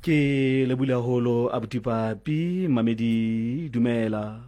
Ke lebula holo abuti papi mamedi dumela.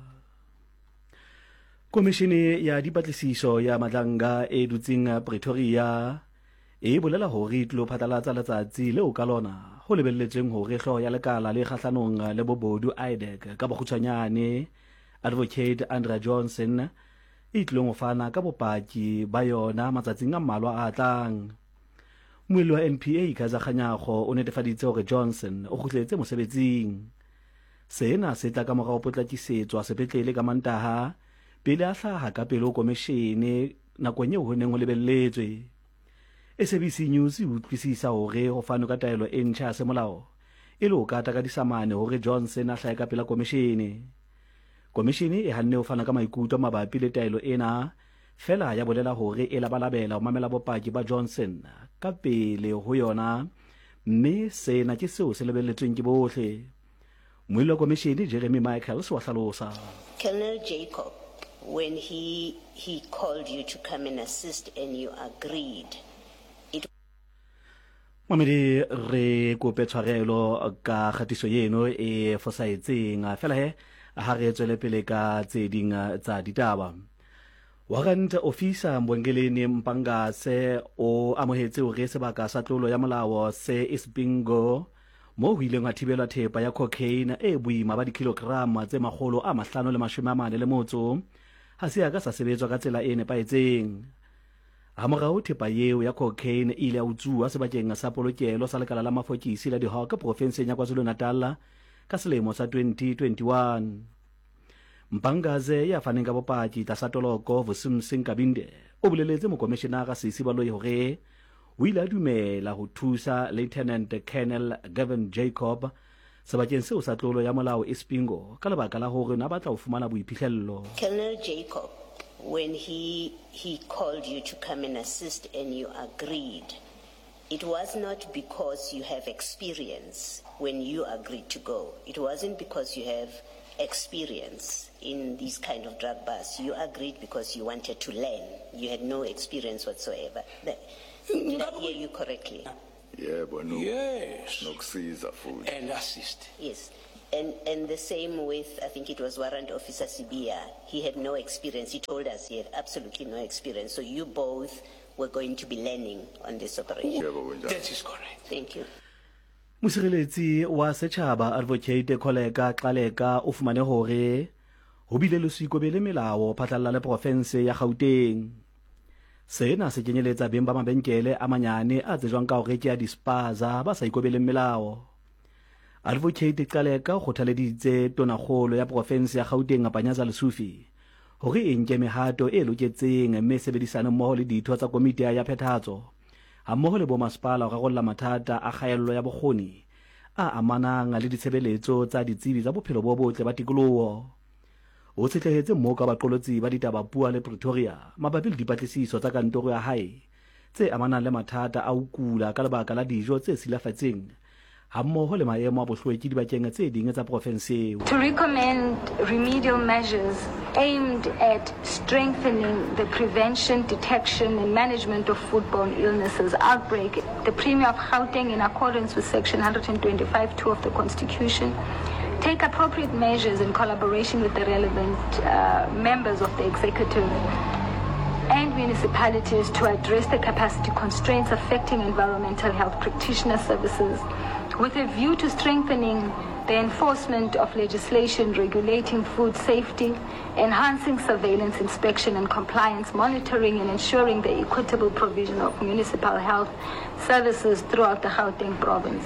Komishene ya dipatlisiso ya Madlanga e dutseng Pretoria e bolela hore tlo phatlalatsa letsatsi leo ka lona ho lebelletsweng hore hloho ya lekala le kgahlanong le bobodu IDEC ka bokgutshwanyane Advocate Andrea Johnson e tlong ho fana ka bopaki ba yona matsatsing a mmalwa a tlang. Moelo wa NPA Kazakhanyago o netefaditse hore Johnson o kgutletse mosebetsing. Sena se tla ka morao potlakisetswa sepetlele ka Mantaha pele a hlaha ka pele ho komishene nakong eo ho neng ho lebelletswe. SABC News e utlwisisa hore ho fano ka taelo e ntjha ya semolao e le ho kata ka disamane hore Johnson a hlahe ka pela komishene. Komishene e hanne ho fana ka maikutlo mabapi le taelo ena, fela ya bolela hore e labalabela ho mamela bopaki ba Johnson ka pele ho yona, mme sena ke seo se lebelletsweng ke bohle. Moelo wa komishene Jeremy Michaels wa hlalosa. Colonel Jacob, when he called you to come and assist and you agreed, Mamedi re kope tshwarelo ka khatiso yeno e fosaetseng fela he ha re tswele pele ka tse ding tsa ditaba. Warrant officer Mbongeleni Mpangase o amohetse hore sebaka sa tlolo ya molao se Ispingo mo ho ileng a thibelwa thepa ya cocaine e boima ba dikilograma tse 540 ha se ya ka sa sebetswa ka tsela e nepaetseng. Ha morao thepa yeo ya cocaine ile ya utsuwa sebakeng sa polokelo sa lekala la mafokisi la Dihawk provinseng ya KwaZulu-Natal ka selemo sa 2021. Mpangaze ya faneng ka bopaki tlasa toloko Vusimsing Kabinde o boleletse mokomishenara Sisi Baloyi hore o ile a dumela ho thusa Lieutenant Colonel Gavin Jacob sebakeng seo sa tlolo ya molao Ispingo ka lebaka la hore na batla ho fumana boiphihlello. Colonel Jacob, when he called you to come and assist and you agreed, it was not because you have experience when you agreed to go. It wasn't because you have experience in these kind of drug busts. You agreed because you wanted to learn. You had no experience whatsoever. Did I hear you correctly? Yeah, but no. Yes. No Caesar food. And assist. Yes. And the same with, I think it was Warrant Officer Sibia. He had no experience. He told us he had absolutely no experience. So you both were going to be learning on this operation. Yeah, but when That is correct. Thank you. Mosireletsi wa setjhaba Advocate Kholeka Xaleka o fumane hore ho bile le seikobele melao phatlalla le province ya Gauteng. Sena se kenyeletsa beng ba mabenkele a manyane a tsejwang ka hore ke ya dispaza ba sa ikobeleng melao. Advocate Xaleka o kgothaleditse tonakgolo ya province ya Gauteng Panyaza Lesufi hore e nke mehato e loketseng mme sebedisana mmoho le ditho tsa komiti ya phethahatso hammoho le bomasepala ho rarolla mathata a kgaello ya bokgoni a amanang le ditshebeletso tsa ditsebi tsa bophelo bo botle ba tikoloho. O tshetlehetse mmoho ka baqolotsi ba ditaba Pua le Pretoria mabapi le dipatlisiso tsa kantoro ya hae tse amanang le mathata a ho kula ka lebaka la dijo tse silafatseng hammoho le maemo a bohlweki dibakeng tse ding tsa province eo. To recommend remedial measures aimed at strengthening the prevention, detection and management of foodborne illnesses outbreak, the Premier of Gauteng, in accordance with Section 125(2) of the Constitution, take appropriate measures in collaboration with the relevant members of the executive and municipalities to address the capacity constraints affecting environmental health practitioner services, with a view to strengthening the enforcement of legislation regulating food safety, enhancing surveillance, inspection and compliance monitoring, and ensuring the equitable provision of municipal health services throughout the Gauteng province.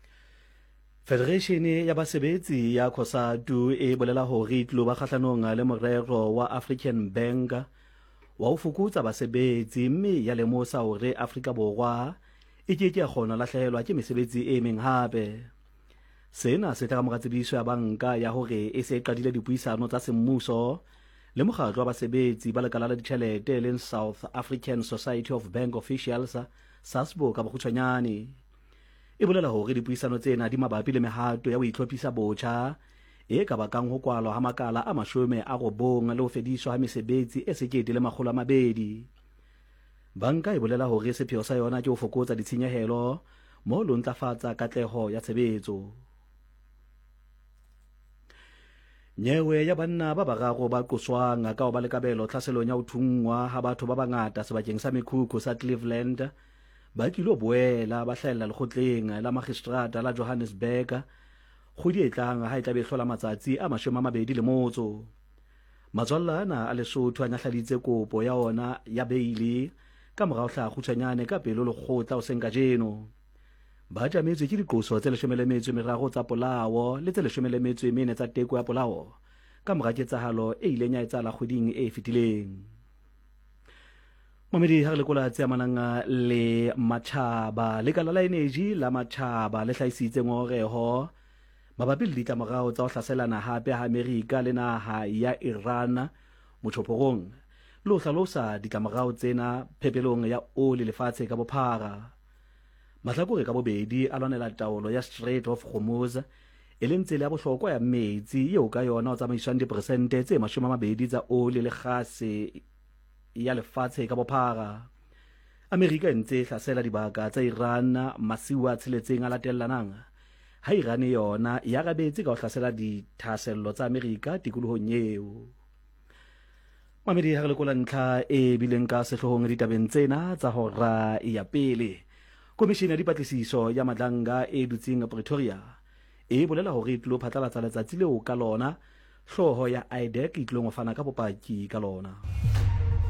Federation ya basebetsi ya COSATU e bolela hore tlo ba kgahlanong le morero wa African Bank wa ho fokotsa basebetsi mme ya lemosa hore Afrika Borwa e ke ya kgona lahlehelwa ke mesebetsi e meng hape. Sena se tla moratsebiso ya banka ya hore e se qadile dipuisano tsa semmuso le mokgatlo wa basebetsi ba lekala la ditjhelete le South African Society of Bank Officials SASBO ka bokgutshwanyane. E bolela hore dipuisano tsena di mabapi le mehato ya ho itlhophisa botjha e ka bakang ho kwalwa ha makala a 90 le ho fediswa ha mesebetsi e 200. Banka e bolela hore sepheo sa yona ke ho fokotsa ditshenyehelo mo lo ntlafatsa katleho ya tshebetso. Nyewe ya banna ba bararo ba qoswang ka ho ba le kabelo tlhaselong ya ho thungwa ha batho ba bangata sebakeng sa mekhukhu sa Cleveland ba kilo boela ba hlahella lekgotleng la magistrata la Johannesburg kgwedi e tlang ha e tla be hlola matsatsi a 20 le motso. Matswalla ana a Lesotho a nyahladitse kopo ya ona ya beili ka morao hla khutshwanyane ka pelo lekgotla o senka jeno. Ba jametswe ke diqoso tse 13 tsa polao le tse 14 tsa teko ya polao ka mora ketsahalo e ileng ya etsala kgweding e fetileng. Mamedi ha re lekola tse amanang le Matjhaba lekala la energy la Matjhaba le hlahisitse ngoreho mabapi le ditlamorao tsa ho hlaselana hape ha Amerika le naha ya Iran motjhophorong le ho hlalosa ditlamorao tsena phepelong ya oli lefatshe ka bophara. Mahlakore ka bobedi a lwanela taolo ya Strait of Hormuz e leng tsela ya bohlokwa ya metsi eo ka yona o tsamaiswang diperesente tse 20 tsa oli le gase ya lefatshe ka bophara. Amerika e ntse hlasela dibaka tsa Iran masiwa a tsheletseng a latellanang ha Iran yona ya rabetse ka ho hlasela dithasello tsa Amerika tikolohong eo. Mamedi ha re lekola ntlha e bileng ka sehlohong ditabeng tsena tsa hora ya pele. Komishene ya dipatlisiso ya Madlanga e dutseng Pretoria e bolela hore e tlo phatlalatsa letsatsi leo ka lona hloho ya IDEC e tlong ho fana ka bopaki ka lona.